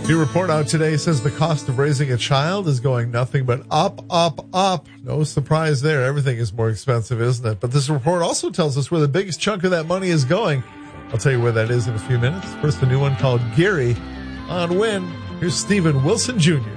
New report out today says the cost of raising a child is going nothing but up, up, up. No surprise there. Everything is more expensive, isn't it? But this report also tells us where the biggest chunk of that money is going. I'll tell you where that is in a few minutes. First, a new one called Gary on Win. Here's Stephen Wilson Jr.